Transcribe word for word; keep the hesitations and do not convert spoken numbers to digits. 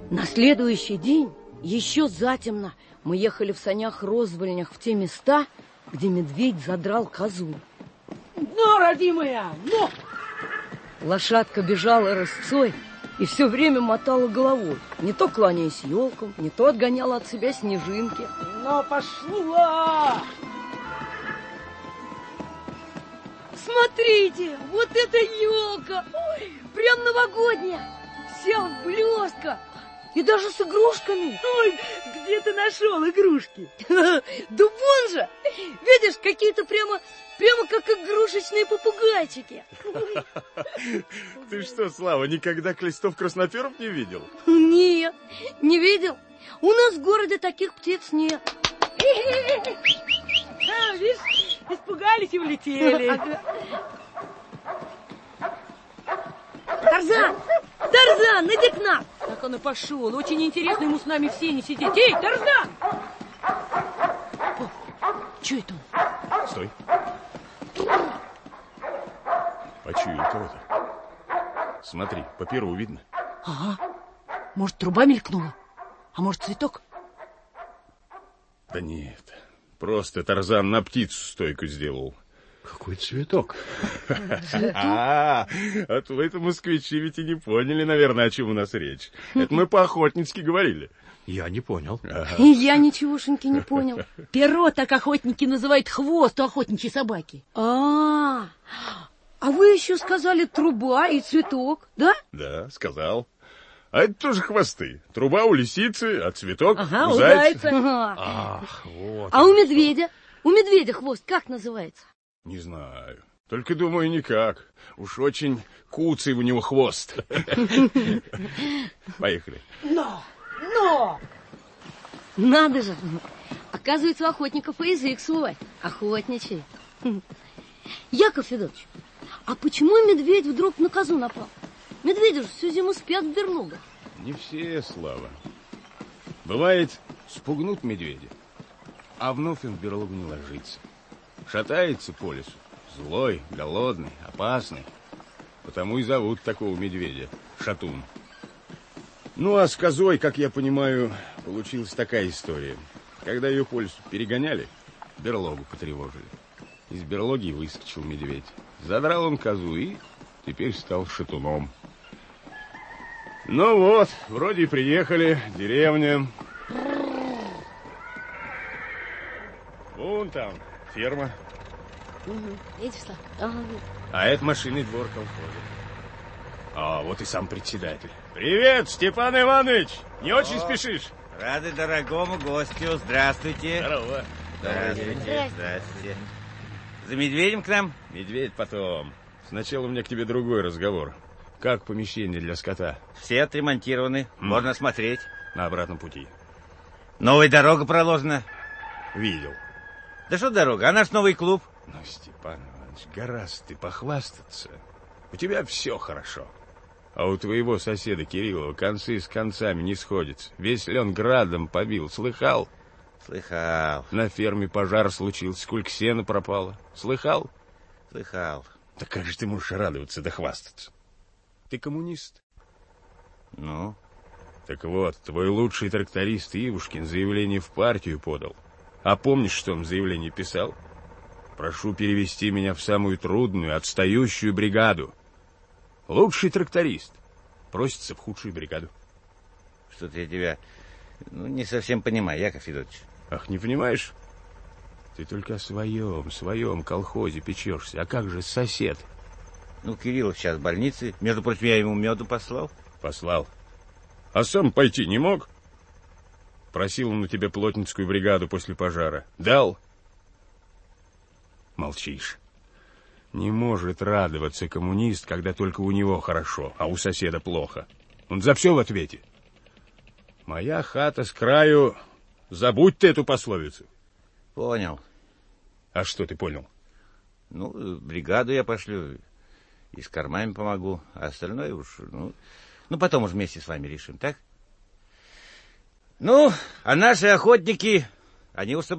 На следующий день, еще затемно, мы ехали в санях-розвальнях в те места, где медведь задрал козу. Ну, родимая, ну! Лошадка бежала рысцой и все время мотала головой, не то кланяясь елкам, не то отгоняла от себя снежинки. Ну, пошла! Смотрите, вот это елка! Ой, прям новогодняя! Вся в блестках и даже с игрушками. Ой, где ты нашел игрушки? Да вон же! Видишь, какие-то прямо, прямо как игрушечные попугайчики. Ты что, Слава, никогда Клестов-красноперов не видел? Нет, не видел. У нас в городе таких птиц нет. А, видишь, испугались и улетели. Тарзан! Тарзан, иди к нам! Так он и пошел. Очень интересно ему с нами все не сидеть. Эй, Тарзан! О, что это он? Стой. Почуял кого-то. Смотри, по перу видно. Ага. Может, труба мелькнула? А может, цветок? Да нет, просто Тарзан на птицу стойку сделал. Какой цветок? А, от вы-то москвичи ведь и не поняли, наверное, о чем у нас речь. Это мы по-охотницки говорили. Я не понял. И я ничегошеньки не понял. Перо так охотники называют хвост у охотничьей собаки. А, а вы еще сказали труба и цветок, да? Да, сказал. А это тоже хвосты. Труба у лисицы, а цветок ага, у у зайца. Ага. Ах, вот. А у медведя? У медведя хвост как называется? Не знаю. Только, думаю, никак. Уж очень куцый у него хвост. Поехали. Но, но! Надо же. Оказывается, у охотников и язык свой. Охотничий. Яков Федотович, а почему медведь вдруг на козу напал? Медведи же всю зиму спят в берлогах. Не все, Слава. Бывает, спугнут медведя, а вновь он в берлогу не ложится. Шатается по лесу. Злой, голодный, опасный. Потому и зовут такого медведя Шатун. Ну, а с козой, как я понимаю, получилась такая история. Когда ее по лесу перегоняли, берлогу потревожили. Из берлоги выскочил медведь. Задрал он козу и теперь стал шатуном. Ну вот, вроде и приехали, деревня. Вон там ферма. Угу. Видишь, Слав? Ага. А это машинный двор колхоза. А вот и сам председатель. Привет, Степан Иванович! Не О, очень спешишь? Рады дорогому гостю. Здравствуйте. Здорово. Здравствуйте. Здравствуйте. Здравствуйте. За медведем к нам? Медведь потом. Сначала у меня к тебе другой разговор. Как помещение для скота? Все отремонтированы. М. Можно смотреть. На обратном пути. Новая дорога проложена. Видел. Да что дорога? А наш новый клуб? Ну, Степан Иванович, гораздо ты похвастаться. У тебя все хорошо. А у твоего соседа Кириллова концы с концами не сходятся. Весь лен градом побил. Слыхал? Слыхал. На ферме пожар случился. Сколько сена пропало. Слыхал? Слыхал. Да как же ты можешь радоваться да хвастаться? Ты коммунист? Ну? Так вот, твой лучший тракторист Ивушкин заявление в партию подал. А помнишь, что он в заявлении писал? Прошу перевести меня в самую трудную, отстающую бригаду. Лучший тракторист просится в худшую бригаду. Что-то я тебя ну, не совсем понимаю, Яков Федотович. Ах, не понимаешь? Ты только о своем, своем колхозе печешься. А как же сосед? Ну, Кириллов сейчас в больнице. Между прочим, я ему меду послал. Послал. А сам пойти не мог? Просил он у тебя плотницкую бригаду после пожара. Дал? Молчишь. Не может радоваться коммунист, когда только у него хорошо, а у соседа плохо. Он за все в ответе. Моя хата с краю... Забудь ты эту пословицу. Понял. А что ты понял? Ну, бригаду я пошлю, и с кормами помогу, а остальное уж, ну, ну потом уж вместе с вами решим, так? Ну, а наши охотники, они уж